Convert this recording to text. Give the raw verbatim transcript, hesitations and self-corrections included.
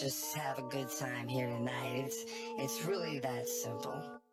just have a good time here tonight. It's it's really that simple.